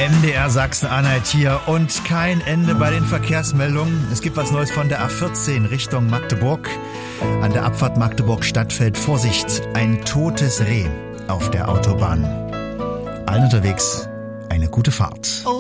MDR Sachsen-Anhalt hier und kein Ende bei den Verkehrsmeldungen. Es gibt was Neues von der A14 Richtung Magdeburg. An der Abfahrt Magdeburg-Stadtfeld Vorsicht, ein totes Reh auf der Autobahn. Allen unterwegs eine gute Fahrt.